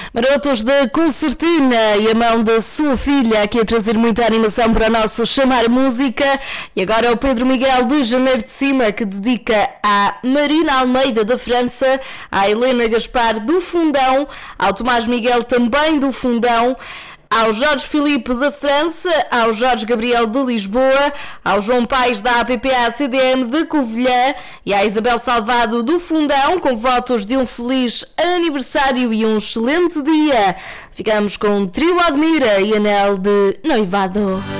Marotos da Concertina e a mão da sua filha aqui a trazer muita animação para o nosso Chamar Música. E agora é o Pedro Miguel de Janeiro de Cima que dedica à Marina Almeida da França, à Helena Gaspar do Fundão, ao Tomás Miguel também do Fundão, ao Jorge Filipe da França, ao Jorge Gabriel de Lisboa, ao João Paes da APPA-CDM de Covilhã e à Isabel Salvado do Fundão, com votos de um feliz aniversário e um excelente dia. Ficamos com Trio Admira e Anel de Noivado.